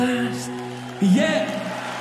Yeah.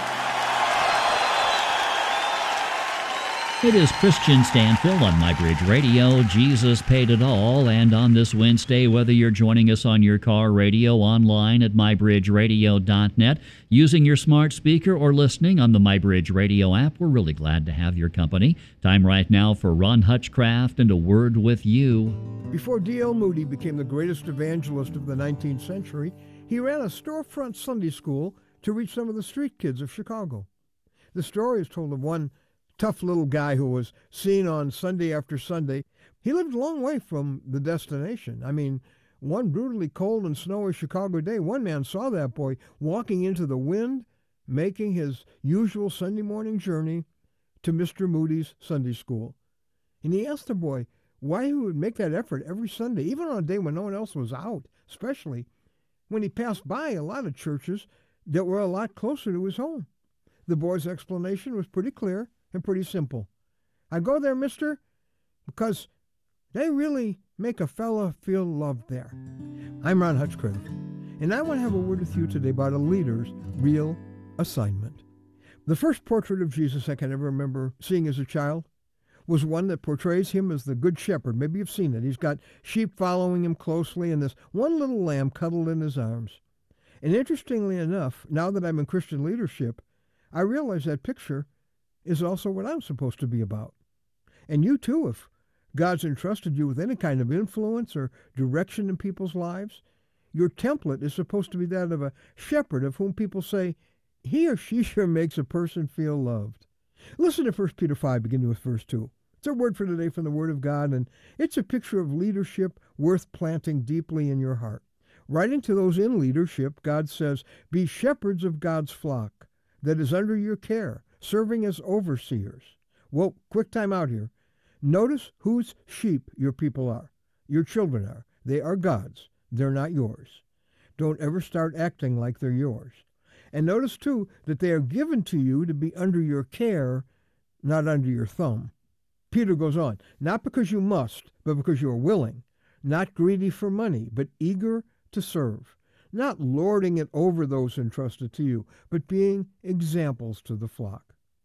It is Christian Stanfill on MyBridge Radio. Jesus paid it all. And on this Wednesday, whether you're joining us on your car radio, online at mybridgeradio.net, using your smart speaker, or listening on the MyBridge Radio app, we're really glad to have your company. Time right now for Ron Hutchcraft and A Word with You. Before D.L. Moody became the greatest evangelist of the 19th century, he ran a storefront Sunday school to reach some of the street kids of Chicago. The story is told of one tough little guy who was seen on Sunday after Sunday. He lived a long way from the destination. I mean, one brutally cold and snowy Chicago day, one man saw that boy walking into the wind, making his usual Sunday morning journey to Mr. Moody's Sunday school. And he asked the boy why he would make that effort every Sunday, even on a day when no one else was out, especially when he passed by a lot of churches that were a lot closer to his home. The boy's explanation was pretty clear and pretty simple. I go there, mister, because they really make a fella feel loved there. I'm Ron Hutchcraft, and I want to have a word with you today about a leader's real assignment. The first portrait of Jesus I can ever remember seeing as a child was one that portrays him as the good shepherd. Maybe you've seen it. He's got sheep following him closely and this one little lamb cuddled in his arms. And interestingly enough, now that I'm in Christian leadership, I realize that picture is also what I'm supposed to be about. And you too, if God's entrusted you with any kind of influence or direction in people's lives, your template is supposed to be that of a shepherd of whom people say, he or she sure makes a person feel loved. Listen to 1 Peter 5, beginning with verse 2. It's our word for today from the Word of God, and it's a picture of leadership worth planting deeply in your heart. Writing to those in leadership, God says, be shepherds of God's flock that is under your care, serving as overseers. Well, quick time out here. Notice whose sheep your people are. Your children are. They are God's. They're not yours. Don't ever start acting like they're yours. And notice, too, that they are given to you to be under your care, not under your thumb. Peter goes on, not because you must, but because you are willing, not greedy for money, but eager to serve, not lording it over those entrusted to you, but being examples to the flock.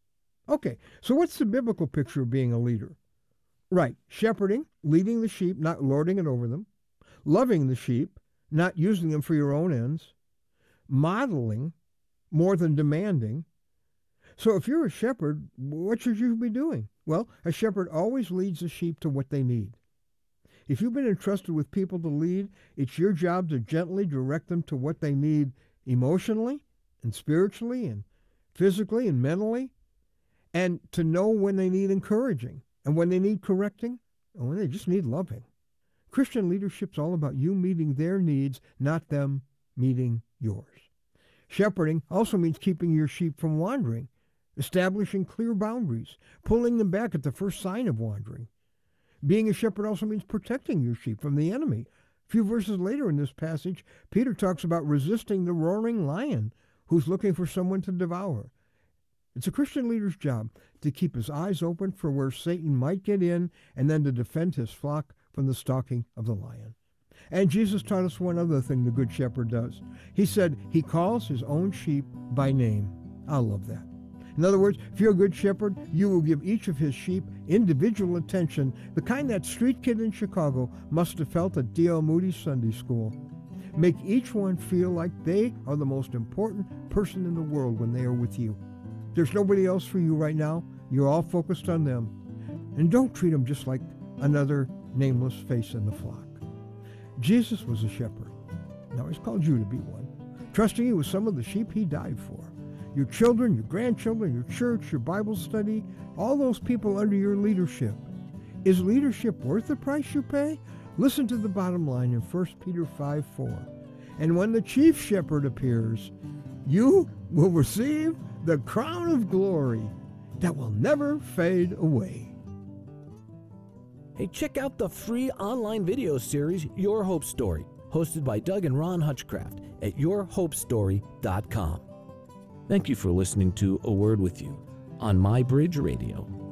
Okay, so what's the biblical picture of being a leader? Right, shepherding, leading the sheep, not lording it over them, loving the sheep, not using them for your own ends, modeling more than demanding. So if you're a shepherd, what should you be doing? Well, a shepherd always leads the sheep to what they need. If you've been entrusted with people to lead, it's your job to gently direct them to what they need emotionally and spiritually and physically and mentally, and to know when they need encouraging and when they need correcting and when they just need loving. Christian leadership's all about you meeting their needs, not them meeting yours. Shepherding also means keeping your sheep from wandering, establishing clear boundaries, pulling them back at the first sign of wandering. Being a shepherd also means protecting your sheep from the enemy. A few verses later in this passage, Peter talks about resisting the roaring lion who's looking for someone to devour. It's a Christian leader's job to keep his eyes open for where Satan might get in and then to defend his flock from the stalking of the lion. And Jesus taught us one other thing the Good Shepherd does. He said he calls his own sheep by name. I love that. In other words, if you're a good shepherd, you will give each of his sheep individual attention, the kind that street kid in Chicago must have felt at D.L. Moody's Sunday School. Make each one feel like they are the most important person in the world when they are with you. There's nobody else for you right now. You're all focused on them. And don't treat them just like another nameless face in the flock. Jesus was a shepherd. Now he's called you to be one, trusting you with some of the sheep he died for. Your children, your grandchildren, your church, your Bible study, all those people under your leadership. Is leadership worth the price you pay? Listen to the bottom line in 1 Peter 5:4. And when the chief shepherd appears, you will receive the crown of glory that will never fade away. Hey, check out the free online video series, Your Hope Story, hosted by Doug and Ron Hutchcraft at yourhopestory.com. Thank you for listening to A Word With You on MyBridge Radio.